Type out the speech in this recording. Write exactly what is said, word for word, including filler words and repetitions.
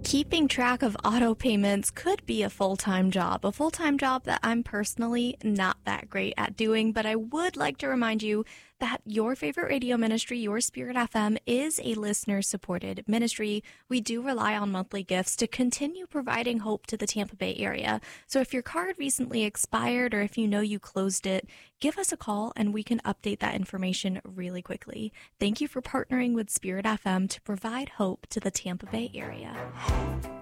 Keeping track of auto payments could be a full-time job, a full-time job that I'm personally not that great at doing, but I would like to remind you that your favorite radio ministry, Your Spirit F M, is a listener-supported ministry. We do rely on monthly gifts to continue providing hope to the Tampa Bay area. So if your card recently expired or if you know you closed it, give us a call and we can update that information really quickly. Thank you for partnering with Spirit F M to provide hope to the Tampa Bay area.